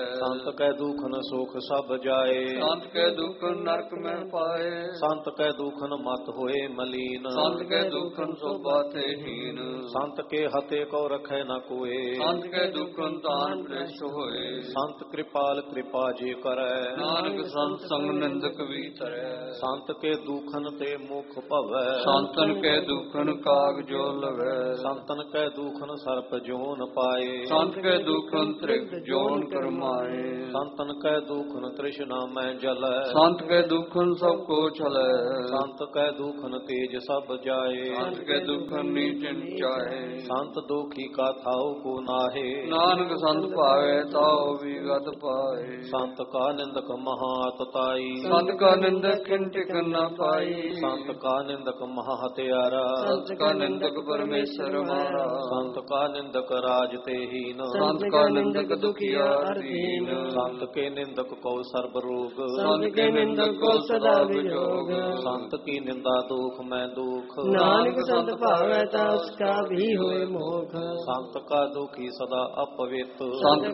ਸੰਤ ਕੈ ਦੁਖਨ ਸੁਖ ਸਭ ਜਾਏ, ਸੰਤ ਕੈ ਦੁਖਨ ਨਰਕ ਮੈਂ ਪਾਏ। ਸੰਤ ਕੈ ਦੁਖਨ ਮਤ ਹੋਏ ਮਲੀਨ, ਸੰਤ ਕੈ ਦੁਖਨ ਸੋ ਬਾਤੇ ਹੀਨ। ਸੰਤ ਕੇ ਹਤੇ ਕੋ ਰਖੈ ਨ ਕੋਏ, ਸੰਤ ਕੈ ਦੁਖਨ ਤਾਨ ਪ੍ਰੇਸ਼ ਹੋਏ। ਸੰਤ ਕਿਰਪਾਲ ਕਿਰਪਾ ਜੇ ਕਰੈ, ਨਾਨਕ ਸੰਤ ਸੰਗ ਨਿੰਦਕ ਵੀ ਤਰੈ। ਸੰਤ ਕੇ ਦੁਖਨ ਤੇ ਮੁਖ ਭਵੈ, ਸੰਤਨ ਕੈ ਦੁਖਨ ਕਾਗ ਜੋ ਲਵੈ। ਸੰਤਨ ਕੈ ਦੁਖਨ ਸਰਪ ਜੋਨ ਪਾਏ, ਸੰਤ ਕੈ ਦੁਖਨ ਤ੍ਰਿਗ ਜੋਨ ਕਰਮਾਏ। ਸੰਤਨ ਕੈ ਦੁਖਨ ਤ੍ਰਿਸ਼ਨਾ ਮੈਂ ਜਲੈ, ਸੰਤ ਕੈ ਦੁਖਨ ਸਭ ਕੋ ਛਲੈ। ਸੰਤ ਕੈ ਦੁਖਨ ਤੇਜ ਸਭ ਜਾਏ, ਸੰਤ ਕੈ ਦੁਖਨ ਨੀਚ ਚਾਹੇ। ਸੰਤ ਦੁਖੀ ਕਾ ਥਾਉ ਕੋ ਨਾਹੇ, ਨਾਨਕ ਸੰਤ ਭਾਵੇ ਤਾਉ ਵੀ ਗਤ ਪਾਏ। ਸੰਤ ਕਾ ਨਿੰਦਕ ਮਹਾਤ ਤਾਈ, ਸੰਤ ਕਾ ਨਿੰਦਕ ਕਿਨ ਟਿਕਨ ਨਾ ਪਾਈ। ਸੰਤ ਕਾ ਨਿੰਦਕ ਮਹਾ ਹਤਿਆਰਾ, ਸੰਤ ਕਾ ਨਿੰਦਕ ਪਰਮੇਸ਼ਰ ਮਾਰਾ। ਸੰਤ ਕਾ ਨਿੰਦਕ ਰਾਜ ਤੇ ਹੀਨ, ਸੰਤ ਕਾ ਨਿੰਦਕ ਦੁਖੀਆ ਅਰਦੀਨ। ਸੰਤ ਕੇ ਨਿੰਦਕ ਕੋ ਸਰਬ ਰੋਗ, ਸੰਤ ਕੇ ਨਿੰਦਕ ਕੋ ਸਦਾ ਵਿਜੋਗ। ਸੰਤ ਕੀ ਨਿੰਦਾ ਦੁਖ ਮੈਂ ਦੁਖ, ਨਾਨਕ ਸੰਤ ਭਾਵੈ ਤਾ ਉਸ ਕਾ ਵੀ ਹੋਏ ਮੋਖ। ਸੰਤ ਕਾ ਦੁਖੀ ਸਦਾ ਅਪਵਿੱਤ, ਸੰਤ